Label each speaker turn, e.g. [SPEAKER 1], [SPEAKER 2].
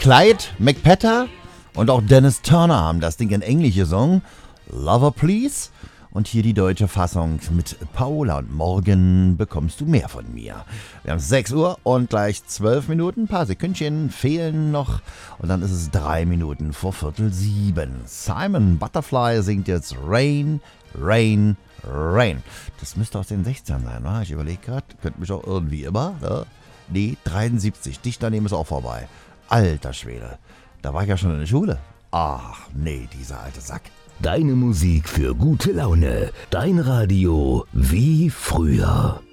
[SPEAKER 1] Clyde McPatter und auch Dennis Turner haben das Ding in Englisch gesungen. Lover Please. Und hier die deutsche Fassung mit Paula und morgen bekommst du mehr von mir. Wir haben 6 Uhr und gleich 12 Minuten. Ein paar Sekündchen fehlen noch. Und dann ist es 3 Minuten vor 6:45. Simon Butterfly singt jetzt Rain, Rain, Rain. Das müsste aus den 60ern sein, wa? Ich überlege gerade. Könnte mich auch irgendwie immer. Ne? Nee, 73. Dicht daneben ist auch vorbei. Alter Schwede. Da war ich ja schon in der Schule. Ach, nee, dieser alte Sack.
[SPEAKER 2] Deine Musik für gute Laune. Dein Radio wie früher.